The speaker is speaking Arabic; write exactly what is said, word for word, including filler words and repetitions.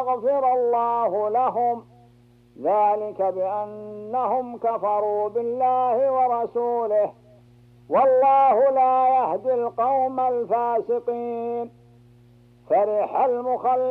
يغفر الله لهم، ذلك بأنهم كفروا بالله ورسوله، والله لا يهدي القوم الفاسقين. فرح المخلفون